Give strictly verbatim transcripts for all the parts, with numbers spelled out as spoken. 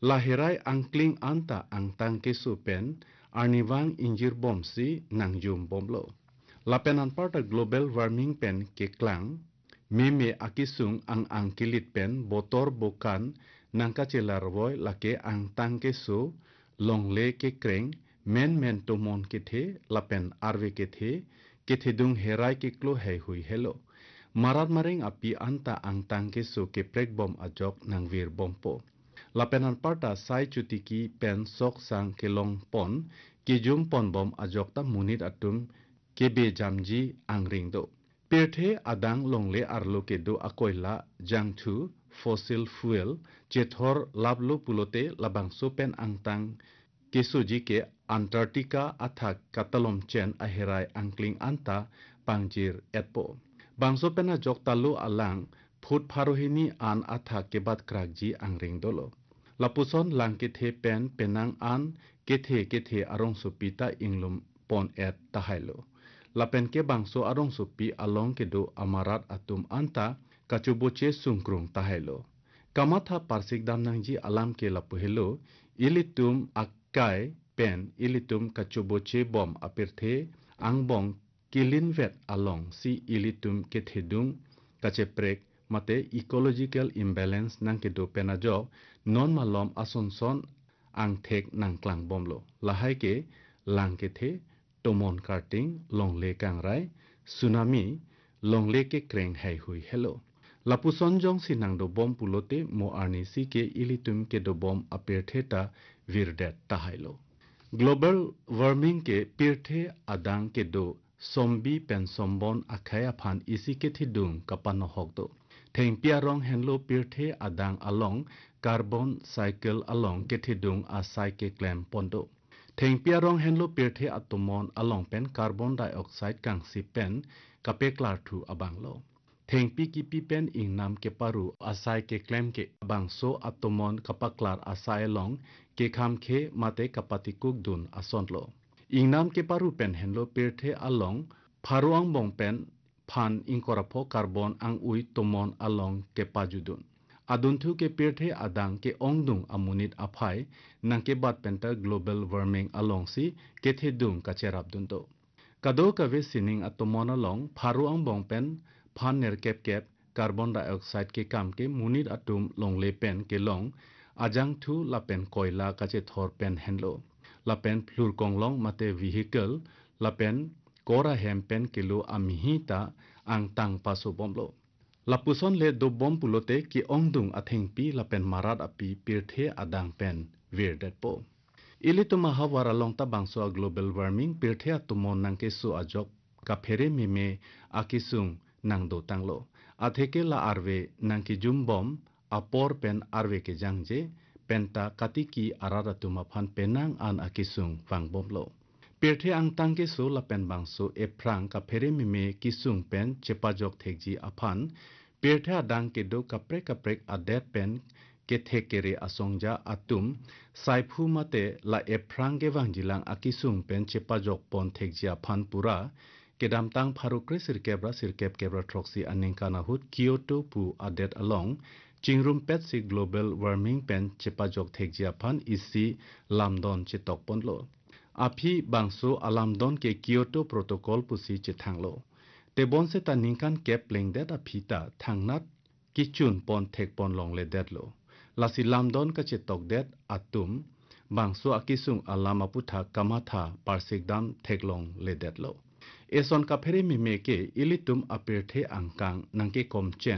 lahirai angkling anta angtang ke supen arniwang injir bom si nangjum bomlo lapenan parta global warming pen ke klang meme akisung ang angkilit pen botor bokan nangka celarwoy lake angtang ke su longle ke kreng men men tomon ke the lapen arve ke the ke the dung herai ke klo hei hui hello marat maring api anta angtang ke su ke prek bom ajok nangvir bompo lapenan parta sai chutiki pen sok sang kelong pon ki jum pon bom ajok ta munit atum ke be jamji angring do perthe adang longle arlo ke do akoila jangthu fossil fuel chethor lablo pulote labang sopen angtang kesuji ke antarctica athak katalom chen aherai angkling anta pangjir etpo bangso pena jok talu alang phut pharohini an athak ke bat krakji angring dolo lapuson lang ke the pen penang an ke the ke the arong supita inglum pon et tahailo lapen ke bangso arong supi along ke do amarat atum anta kachuboche sungkrung tahailo kamatha parsik damnangji alam ke lapuhelo ilitum akai pen ilitum kachuboche bom apirthe angbong kilinvet along si ilitum ke thedung kacheprek mate ecological imbalance nang ke do penajo non malom asonson ang thek nang klang bomlo lahai ke lang ke the tomon karting longle kangrai tsunami longle ke kreng hai hui hello lapuson jong sinang do bom pulote mo arni si ke ilitum ke do bom apirtheta virdet tahailo global warming ke pirthe adang ke do sombi pen sombon akhaya phan isi ke thidung kapano hokdo theng piarong henlo pirthe adang along carbon cycle along ke thidung a cycle clam pondo theng piarong henlo pirthe atomon along pen carbon dioxide kang si pen kapeklar thu abanglo theng pi ki pi pen ingnam ke paru asai ke clam ke abangso atomon kapaklar asai long ke kham khe mate kapati kuk dun asonlo ingnam ke paru pen henlo pirthe along pharuang bong pen phan inkorapho carbon ang ui tomon along ke pajudun adun thu ke pirthe adang ke ongdung amunit aphai nang ke bat penta global warming along si ke thedung kacherap dun to kado kave sining atomon along pharuang bong pen phan ner kep kep carbon dioxide ke kam ke munit atum longle pen ke long ajang thu lapen koila kache thor pen henlo lapen flur konglong mate vehicle lapen kora hem pen kilo amihita ang tang paso bomlo lapuson le do bom pulote ki ongdung atheng pi lapen marat api pirthe adang pen virdet po ilituma hawara long ta bangso global warming pirthe atumon nang ke su ajok ka phere meme akisung nang do tanglo atheke la arve nang ki jumbom apor pen arve ke jangje penta katiki araratuma phan penang an akisung wang bomlo pirthe ang tangke so la pen bangso e prang ka phere mime kisung pen chepajok thekji aphan pirthe adang ke do kapre kaprek adet pen ke thekere asongja atum saiphu mate la e prang ke wangjilang akisung pen chepajok pon thekji aphan pura kedam tang pharukre sirkebra sirkep kebra troksi aningkana hut kyoto pu adet along chingrum pet si global warming pen chepajok thekji aphan isi lamdon chitok ponlo aphi bangso alamdon ke kyoto protocol pusi chithanglo tebon se taningkan kep lengdet aphita thangnat kichun pon thek pon longle detlo lasi lamdon ka chitok det atum bangso akisung alama putha kamatha parsikdam theklong le detlo eson ka phere mime ke ilitum apirthe angkang nangke komchen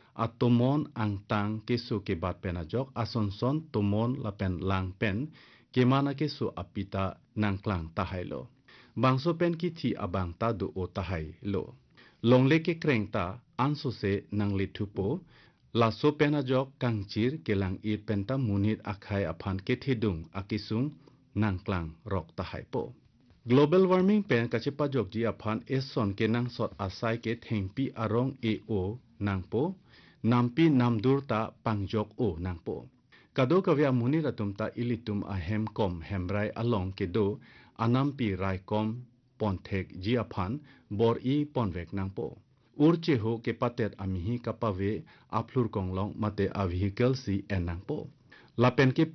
atomon angtang kesu ke bat penajok asonson tomon lapen lang pen kemana kesu apita nangklang tahailo bangso pen ki thi abang ta do o tahai lo longle ke krengta anso se nangli thupo la so penajok kangchir kelang i penta munit akhai aphan ke thedung akisung nangklang rok tahai po global warming pen kachepa jokji aphan eson ke nang sot asai ke thengpi arong e o nangpo nampi namdurta pangjok o nangpo kado kavya muni ratumta ilitum a hemkom hemrai along kedo anampi raikom ponthek ji aphan bor i ponvek nangpo urche ho ke patet amihi kapave aflur konglong mate a vehicle si enangpo lapen ke